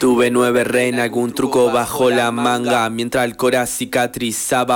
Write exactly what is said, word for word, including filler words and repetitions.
Tuve nueve reina, algún truco bajo la manga, mientras el cora cicatrizaba.